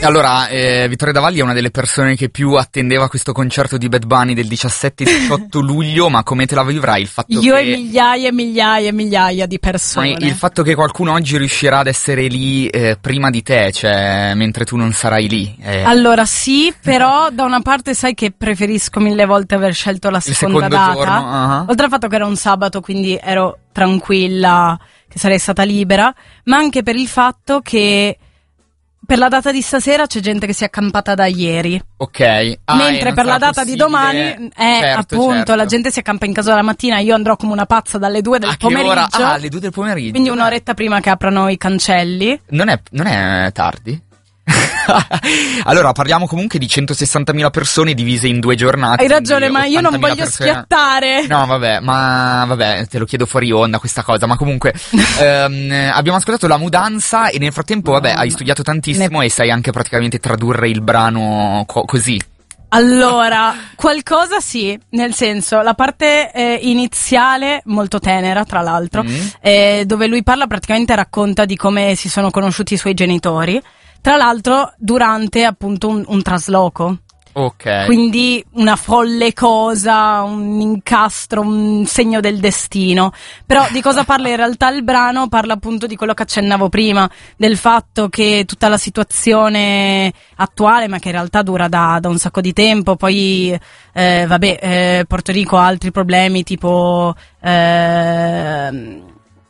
Allora, Vittorio Davalli è una delle persone che più attendeva questo concerto di Bad Bunny del 17-18 luglio, ma come te la vivrai il fatto Io che... e migliaia e migliaia e migliaia di persone. Il fatto che qualcuno oggi riuscirà ad essere lì prima di te, cioè mentre tu non sarai lì. Allora sì, però da una parte sai che preferisco mille volte aver scelto la seconda data. Giorno, oltre al fatto che era un sabato, quindi ero tranquilla che sarei stata libera, ma anche per il fatto che per la data di stasera c'è gente che si è accampata da ieri. Ok. Mentre per la data di domani certo. la gente si accampa in casa la mattina, io andrò come una pazza dalle 2 del pomeriggio. Che ora? Alle 2 del pomeriggio. Quindi un'oretta prima che aprano i cancelli. Non è tardi? Allora parliamo comunque di 160.000 persone divise in 2 giornate. Hai ragione, ma io non voglio persone... schiattare. No vabbè, te lo chiedo fuori onda questa cosa. Ma comunque abbiamo ascoltato La Mudanza e nel frattempo hai studiato tantissimo e sai anche praticamente tradurre il brano così. Allora, qualcosa sì, nel senso, la parte iniziale, molto tenera tra l'altro, dove lui praticamente racconta di come si sono conosciuti i suoi genitori, tra l'altro durante appunto un trasloco. Ok. Quindi una folle cosa, un incastro, un segno del destino. Però di cosa parla in realtà il brano? Parla appunto di quello che accennavo prima, del fatto che tutta la situazione attuale, ma che in realtà dura da un sacco di tempo, poi Porto Rico ha altri problemi tipo non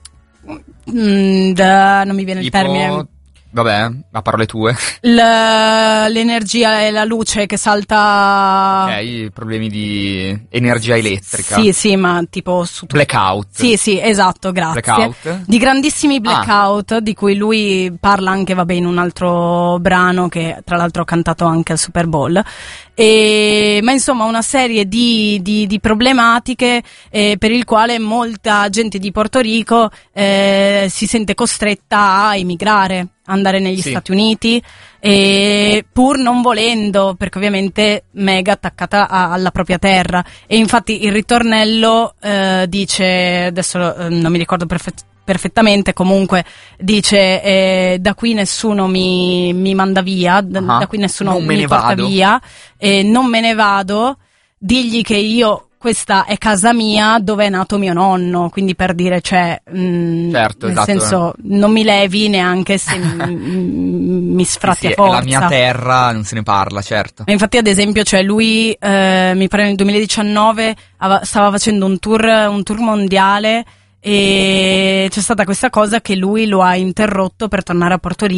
mi viene il termine. Vabbè, a parole tue. L'energia e la luce che salta. Ok, problemi di energia elettrica. Sì, ma tipo su blackout. Sì, esatto, grazie. Blackout. Di grandissimi blackout, di cui lui parla anche, in un altro brano che tra l'altro ho cantato anche al Super Bowl. Ma insomma una serie di problematiche per il quale molta gente di Porto Rico si sente costretta a emigrare, andare negli Stati Uniti, pur non volendo, perché ovviamente mega attaccata alla propria terra. E infatti il ritornello dice, adesso non mi ricordo perfettamente, comunque dice da qui nessuno mi manda via, da qui nessuno mi porta via, non me ne vado, digli che questa è casa mia dove è nato mio nonno, quindi per dire, certo, nel senso non mi levi neanche se mi sfratti a forza. È la mia terra, non se ne parla, certo. E infatti ad esempio lui mi pare nel 2019 stava facendo un tour mondiale e c'è stata questa cosa che lui lo ha interrotto per tornare a Porto Rico.